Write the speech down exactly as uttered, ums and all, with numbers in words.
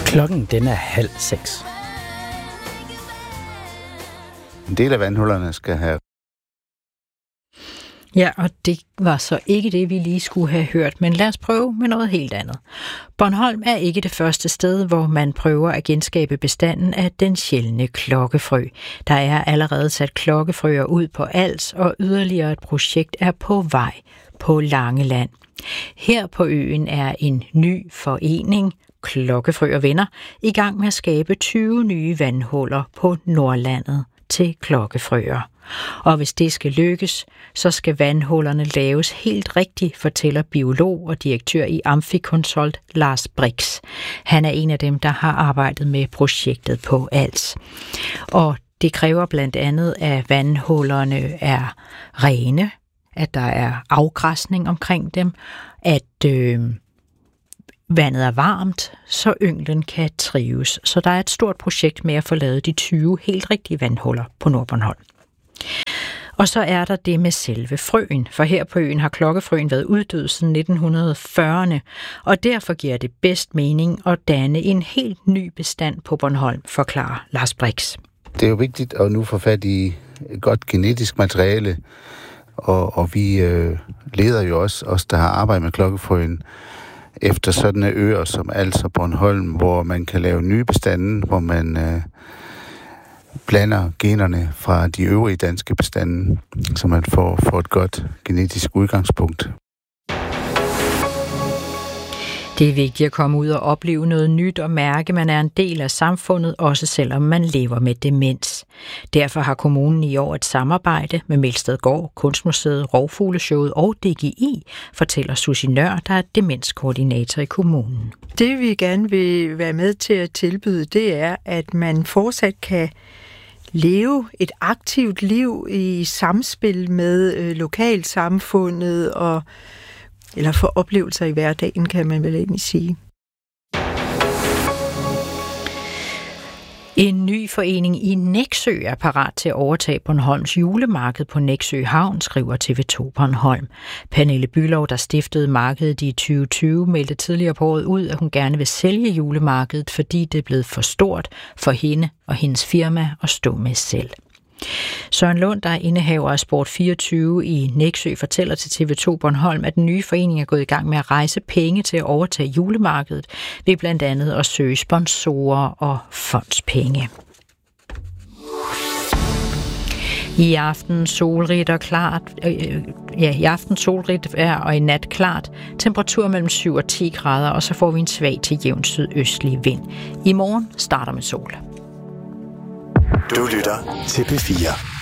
Klokken den er halv seks. En del af vandhullerne skal have... Ja, og det var så ikke det, vi lige skulle have hørt, men lad os prøve med noget helt andet. Bornholm er ikke det første sted, hvor man prøver at genskabe bestanden af den sjældne klokkefrø. Der er allerede sat klokkefrøer ud på Als, og yderligere et projekt er på vej på Langeland. Her på øen er en ny forening, Klokkefrø og Venner, i gang med at skabe tyve nye vandhuller på Nordlandet til klokkefrøer. Og hvis det skal lykkes, så skal vandhullerne laves helt rigtigt, fortæller biolog og direktør i Amficonsult Lars Brix. Han er en af dem, der har arbejdet med projektet på Als. Og det kræver blandt andet, at vandhullerne er rene, at der er afgræsning omkring dem, at øh, vandet er varmt, så ynglen kan trives. Så der er et stort projekt med at få lavet de tyve helt rigtige vandhuller på Nordbornholm. Og så er der det med selve frøen, for her på øen har klokkefrøen været uddød siden nitten fyrrerne, og derfor giver det bedst mening at danne en helt ny bestand på Bornholm, forklarer Lars Brix. Det er jo vigtigt at nu få fat i godt genetisk materiale, og, og vi øh, leder jo også, os der har arbejdet med klokkefrøen, efter sådanne øer som Als og Bornholm, hvor man kan lave nye bestande, hvor man øh, blander generne fra de øvrige danske bestande, så man får, får et godt genetisk udgangspunkt. Det er vigtigt at komme ud og opleve noget nyt og mærke, at man er en del af samfundet, også selvom man lever med demens. Derfor har kommunen i år et samarbejde med Melstedgård, Kunstmuseet, Rovfugleshowet og D G I, fortæller Susie Nør, der er demenskoordinator i kommunen. Det vi gerne vil være med til at tilbyde, det er, at man fortsat kan leve et aktivt liv i samspil med øh, lokalsamfundet og eller for oplevelser i hverdagen, kan man vel egentlig sige. En ny forening i Nexø er parat til at overtage Bornholms julemarked på Nexø Havn, skriver T V to Bornholm. Pernille Bylov, der stiftede markedet i tyve tyve, meldte tidligere på året ud, at hun gerne vil sælge julemarkedet, fordi det er blevet for stort for hende og hendes firma at stå med selv. Søren Lund, der er indehaver af Sport fireogtyve i Nexø, fortæller til T V to Bornholm, at den nye forening er gået i gang med at rejse penge til at overtage julemarkedet ved blandt andet at søge sponsorer og fondspenge. I aften solrigt og klart, øh, ja, i aften solrigt vejr og i nat klart, temperatur mellem syv og ti grader, og så får vi en svag til jævn sydøstlig vind. I morgen starter med sol. Du lytter til P fire.